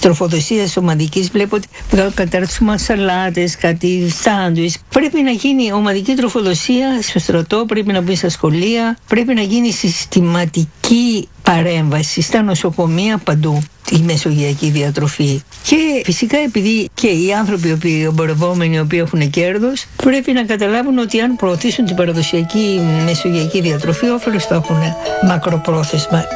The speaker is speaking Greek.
τροφοδοσίας ομαδικής. Βλέπω ότι κατάρτισμα σαλάτες, κάτι σάντουιτς. Πρέπει να γίνει ομαδική τροφοδοσία στο στρατό, πρέπει να μπει στα σχολεία, πρέπει να γίνει συστηματική παρέμβαση στα νοσοκομεία παντού, η μεσογειακή διατροφή. Και φυσικά επειδή και οι άνθρωποι, οι εμπορευόμενοι, οι οποίοι έχουν κέρδος, πρέπει να καταλάβουν ότι αν προωθήσουν την παραδοσιακή μεσογειακή διατροφή, όφελος θα έχουν μακροπρόθεσμα.